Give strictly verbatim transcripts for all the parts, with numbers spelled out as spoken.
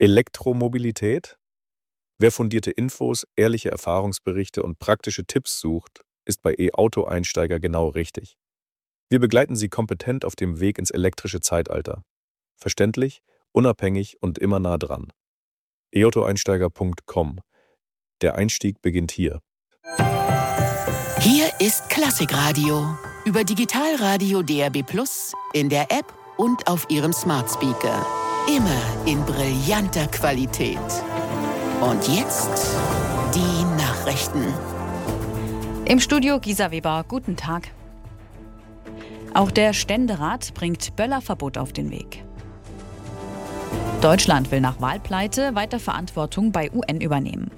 Elektromobilität? Wer fundierte Infos, ehrliche Erfahrungsberichte und praktische Tipps sucht, ist bei E-Auto-Einsteiger genau richtig. Wir begleiten Sie kompetent auf dem Weg ins elektrische Zeitalter. Verständlich, unabhängig und immer nah dran. e auto einsteiger punkt com. Der Einstieg beginnt hier. Hier ist Klassikradio. Über Digitalradio D A B plus, in der App und auf Ihrem Smart Speaker. Immer in brillanter Qualität. Und jetzt die Nachrichten. Im Studio Gisa Weber, guten Tag. Auch der Ständerat bringt Böllerverbot auf den Weg. Deutschland will nach Wahlpleite weiter Verantwortung bei U N übernehmen.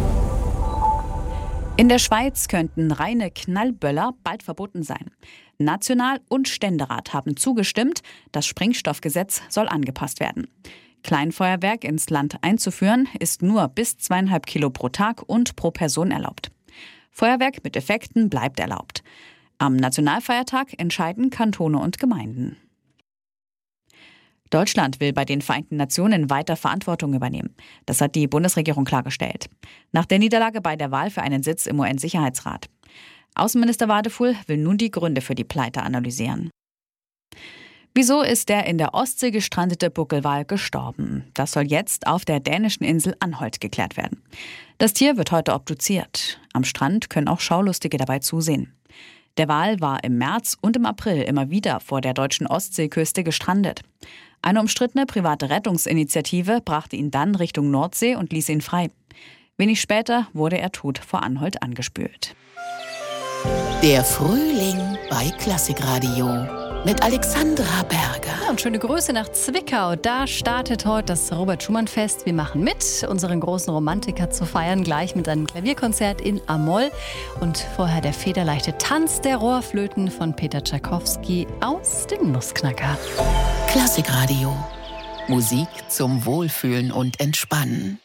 In der Schweiz könnten reine Knallböller bald verboten sein. National- und Ständerat haben zugestimmt, das Sprengstoffgesetz soll angepasst werden. Kleinfeuerwerk ins Land einzuführen, ist nur bis zweieinhalb Kilo pro Tag und pro Person erlaubt. Feuerwerk mit Effekten bleibt erlaubt. Am Nationalfeiertag entscheiden Kantone und Gemeinden. Deutschland will bei den Vereinten Nationen weiter Verantwortung übernehmen. Das hat die Bundesregierung klargestellt. Nach der Niederlage bei der Wahl für einen Sitz im U N-Sicherheitsrat. Außenminister Wadefuhl will nun die Gründe für die Pleite analysieren. Wieso ist der in der Ostsee gestrandete Buckelwal gestorben? Das soll jetzt auf der dänischen Insel Anholt geklärt werden. Das Tier wird heute obduziert. Am Strand können auch Schaulustige dabei zusehen. Der Wal war im März und im April immer wieder vor der deutschen Ostseeküste gestrandet. Eine umstrittene private Rettungsinitiative brachte ihn dann Richtung Nordsee und ließ ihn frei. Wenig später wurde er tot vor Anholt angespült. Der Frühling bei Klassikradio mit Alexandra Berger. Ja, und schöne Grüße nach Zwickau. Da startet heute das Robert-Schumann-Fest. Wir machen mit, unseren großen Romantiker zu feiern, gleich mit einem Klavierkonzert in A-Moll. Und vorher der federleichte Tanz der Rohrflöten von Peter Tschaikowski aus dem Nussknacker. Klassikradio. Musik zum Wohlfühlen und Entspannen.